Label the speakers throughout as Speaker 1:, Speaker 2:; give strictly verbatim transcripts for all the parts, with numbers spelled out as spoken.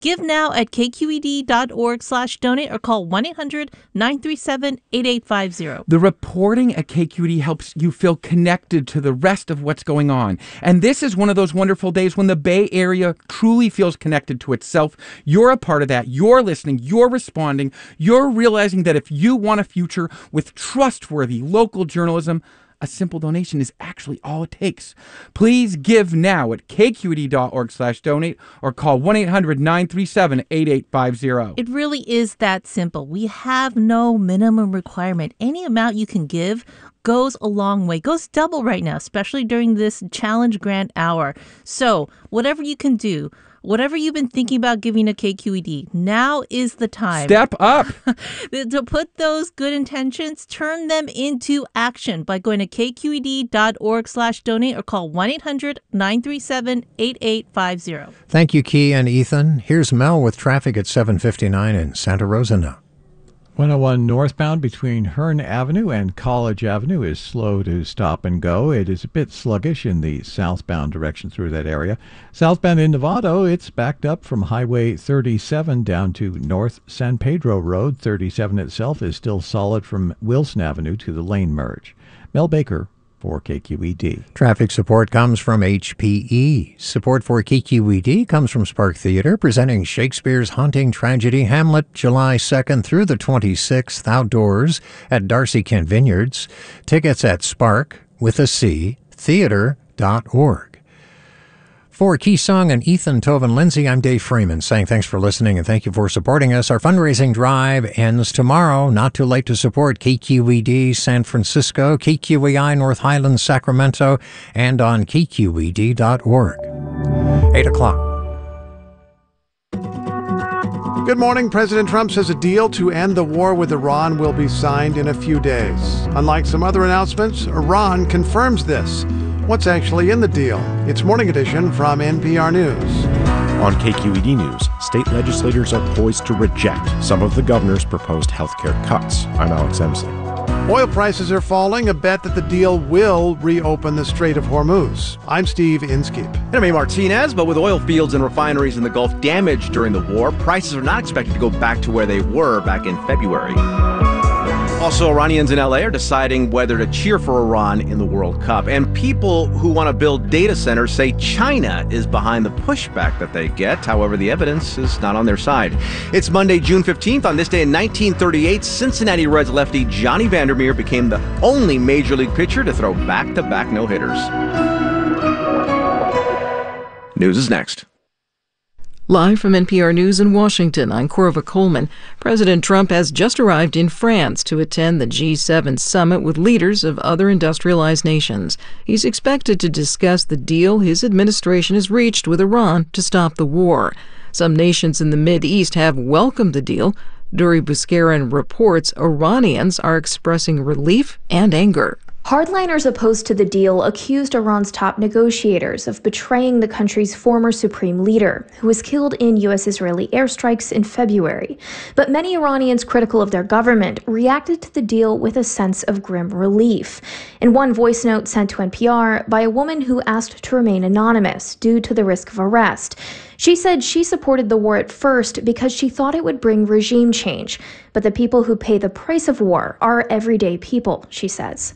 Speaker 1: Give now at kqed.org slash donate or call one eight hundred nine three seven eight eight five zero.
Speaker 2: The reporting at K Q E D helps you feel connected to the rest of what's going on. And this is one of those wonderful days when the Bay Area truly feels connected to itself. You're a part of that. You're listening. You're responding. You're realizing that if you want a future with trustworthy local journalism, a simple donation is actually all it takes. Please give now at kqed.org slash donate or call one eight hundred nine three seven eight eight five zero.
Speaker 1: It really is that simple. We have no minimum requirement. Any amount you can give goes a long way, goes double right now, especially during this challenge grant hour. So whatever you can do, whatever you've been thinking about giving to K Q E D, now is the time.
Speaker 2: Step up.
Speaker 1: To put those good intentions, turn them into action by going to kqed.org slash donate or call one eight hundred nine three seven eight eight five zero.
Speaker 3: Thank you, Key and Ethan. Here's Mel with traffic at seven fifty-nine in Santa Rosa now.
Speaker 4: one oh one northbound between Hearn Avenue and College Avenue is slow to stop and go. It is a bit sluggish in the southbound direction through that area. Southbound in Novato, it's backed up from Highway thirty-seven down to North San Pedro Road. thirty-seven itself is still solid from Wilson Avenue to the lane merge. Mel Baker for K Q E D.
Speaker 3: Traffic support comes from H P E. Support for K Q E D comes from Spark Theater, presenting Shakespeare's haunting tragedy Hamlet, July second through the twenty-sixth, outdoors at Darcy Kent Vineyards. Tickets at spark, with a C, theater dot org. For Key Sung and Ethan, Tove, Lindsay, I'm Dave Freeman saying thanks for listening and thank you for supporting us. Our fundraising drive ends tomorrow. Not too late to support K Q E D San Francisco, K Q E I North Highlands, Sacramento, and on k q e d dot org. eight o'clock.
Speaker 5: Good morning. President Trump says a deal to end the war with Iran will be signed in a few days. Unlike some other announcements, Iran confirms this. What's actually in the deal? It's Morning Edition from N P R News.
Speaker 6: On K Q E D News, state legislators are poised to reject some of the governor's proposed health care cuts. I'm Alex Emsley.
Speaker 5: Oil prices are falling, a bet that the deal will reopen the Strait of Hormuz. I'm Steve Inskeep.
Speaker 7: And I'm A. Martinez, but with oil fields and refineries in the Gulf damaged during the war, prices are not expected to go back to where they were back in February. Also, Iranians in L A are deciding whether to cheer for Iran in the World Cup. And people who want to build data centers say China is behind the pushback that they get. However, the evidence is not on their side. It's Monday, June fifteenth. On this day in nineteen thirty-eight, Cincinnati Reds lefty Johnny Vandermeer became the only major league pitcher to throw back-to-back no-hitters. News is next.
Speaker 8: Live from N P R News in Washington, I'm Corva Coleman. President Trump has just arrived in France to attend the G seven summit with leaders of other industrialized nations. He's expected to discuss the deal his administration has reached with Iran to stop the war. Some nations in the Mideast have welcomed the deal. Duri Buskarin reports Iranians are expressing relief and anger.
Speaker 9: Hardliners opposed to the deal accused Iran's top negotiators of betraying the country's former supreme leader, who was killed in U S-Israeli airstrikes in February. But many Iranians critical of their government reacted to the deal with a sense of grim relief. In one voice note sent to N P R by a woman who asked to remain anonymous due to the risk of arrest, she said she supported the war at first because she thought it would bring regime change. But the people who pay the price of war are everyday people, she says.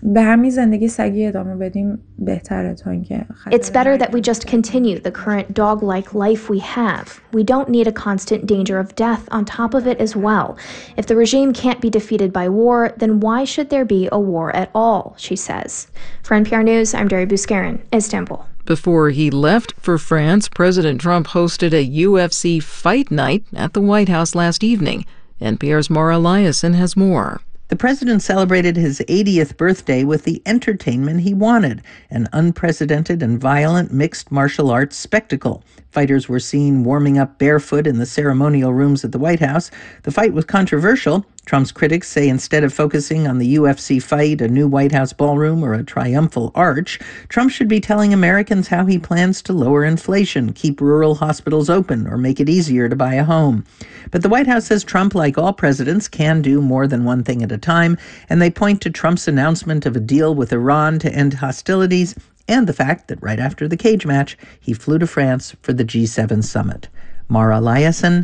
Speaker 9: It's better that we just continue the current dog-like life we have. We don't need a constant danger of death on top of it as well. If the regime can't be defeated by war, then why should there be a war at all, she says. For N P R News, I'm Duri Buskarin, Istanbul.
Speaker 8: Before he left for France, President Trump hosted a U F C fight night at the White House last evening. N P R's Mara Eliason has more.
Speaker 10: The president celebrated his eightieth birthday with the entertainment he wanted, an unprecedented and violent mixed martial arts spectacle. Fighters were seen warming up barefoot in the ceremonial rooms at the White House. The fight was controversial. Trump's critics say instead of focusing on the U F C fight, a new White House ballroom, or a triumphal arch, Trump should be telling Americans how he plans to lower inflation, keep rural hospitals open, or make it easier to buy a home. But the White House says Trump, like all presidents, can do more than one thing at a time, and they point to Trump's announcement of a deal with Iran to end hostilities and the fact that right after the cage match, he flew to France for the G seven summit. Mara Liasson,